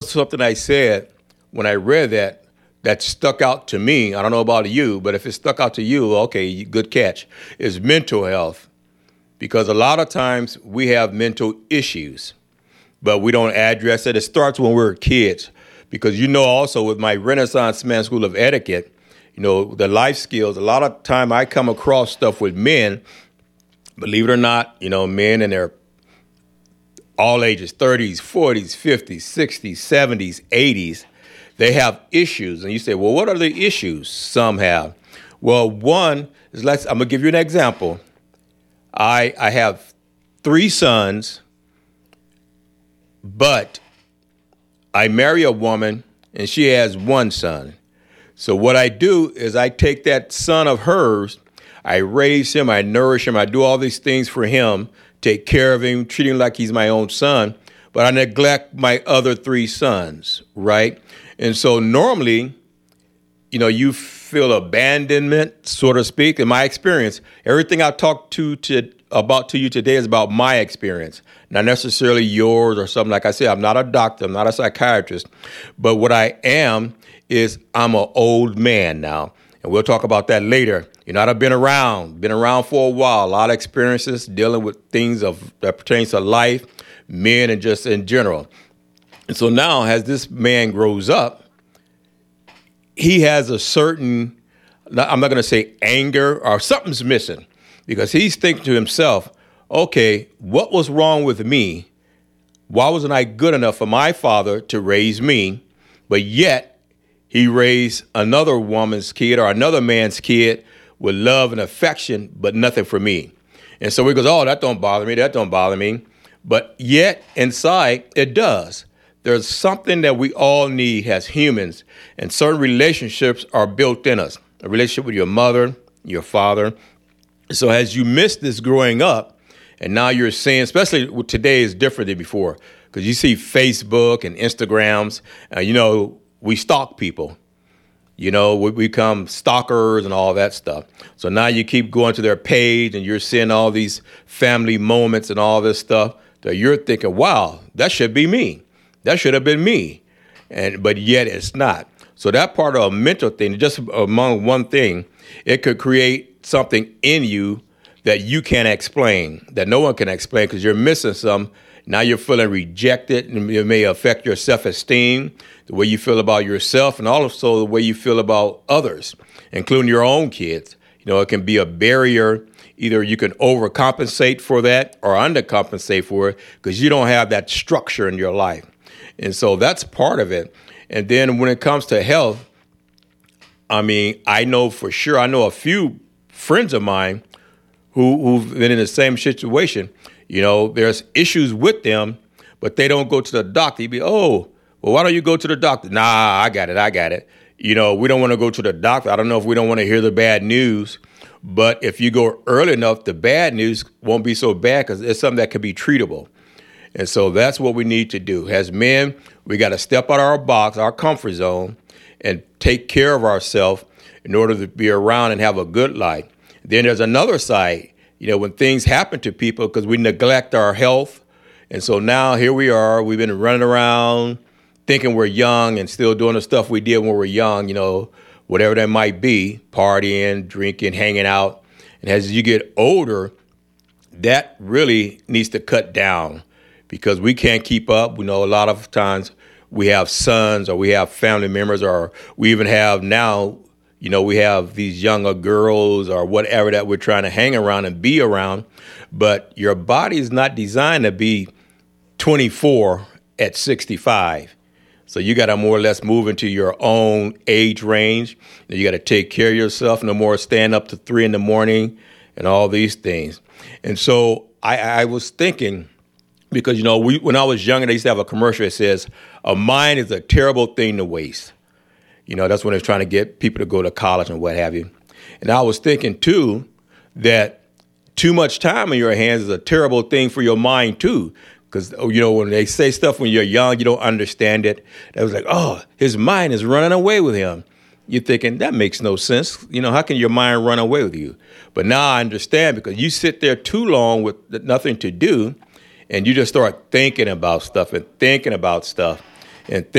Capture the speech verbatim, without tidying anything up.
was something I said when I read that that stuck out to me. I don't know about you, but if it stuck out to you, okay, good catch. Is mental health. Because a lot of times we have mental issues, but we don't address it. It starts when we're kids. Because you know also with my Renaissance Man School of Etiquette, you know, the life skills, a lot of time I come across stuff with men, believe it or not, you know, men in their all ages, thirties, forties, fifties, sixties, seventies, eighties, they have issues. And you say, well, what are the issues some have? Well, one is, let's, I'm going to give you an example. I I have three sons, but I marry a woman and she has one son. So what I do is I take that son of hers, I raise him, I nourish him, I do all these things for him, take care of him, treat him like he's my own son, but I neglect my other three sons, right? And so normally, you know, you feel abandonment, so to speak. In my experience, everything I talk to, to about to you today is about my experience, not necessarily yours or something. Like I said, I'm not a doctor, I'm not a psychiatrist, but what I am is I'm an old man now, and we'll talk about that later. You know, I've been around, been around for a while, a lot of experiences dealing with things of that pertains to life, men, and just in general. And so now, as this man grows up, he has a certain, I'm not going to say anger, or something's missing, because he's thinking to himself, okay, what was wrong with me? Why wasn't I good enough for my father to raise me? But yet he raised another woman's kid or another man's kid with love and affection, but nothing for me. And so he goes, oh, that don't bother me. That don't bother me. But yet inside it does. There's something that we all need as humans, and certain relationships are built in us. A relationship with your mother, your father. So as you miss this growing up, and now you're seeing, especially today is different than before, because you see Facebook and Instagrams, uh, you know, we stalk people. You know, we become stalkers and all that stuff. So now you keep going to their page and you're seeing all these family moments and all this stuff that you're thinking, wow, that should be me. That should have been me. And but yet it's not. So that part of a mental thing, just among one thing, it could create something in you that you can't explain, that no one can explain because you're missing some. Now you're feeling rejected, and it may affect your self-esteem, the way you feel about yourself, and also the way you feel about others, including your own kids. You know, it can be a barrier. Either you can overcompensate for that or undercompensate for it because you don't have that structure in your life. And so that's part of it. And then when it comes to health, I mean, I know for sure, I know a few friends of mine who, who've been in the same situation. You know, there's issues with them, but they don't go to the doctor. You'd be, oh, well, why don't you go to the doctor? Nah, I got it. I got it. You know, we don't want to go to the doctor. I don't know if we don't want to hear the bad news, but if you go early enough, the bad news won't be so bad because it's something that could be treatable. And so that's what we need to do. As men, we got to step out of our box, our comfort zone, and take care of ourselves in order to be around and have a good life. Then there's another side. You know, when things happen to people because we neglect our health. And so now here we are, we've been running around thinking we're young and still doing the stuff we did when we were young, you know, whatever that might be, partying, drinking, hanging out. And as you get older, that really needs to cut down because we can't keep up. We know a lot of times we have sons or we have family members or we even have now, you know, we have these younger girls or whatever that we're trying to hang around and be around. But your body is not designed to be twenty-four at sixty-five. So you got to more or less move into your own age range. You got to take care of yourself. No more stand up to three in the morning and all these things. And so I, I was thinking, because, you know, we, when I was younger, they used to have a commercial that says, a mind is a terrible thing to waste. You know, that's when they're trying to get people to go to college and what have you. And I was thinking, too, that too much time in your hands is a terrible thing for your mind, too. Because, you know, when they say stuff when you're young, you don't understand it. That was like, oh, his mind is running away with him. You're thinking, that makes no sense. You know, how can your mind run away with you? But now I understand because you sit there too long with nothing to do, and you just start thinking about stuff and thinking about stuff and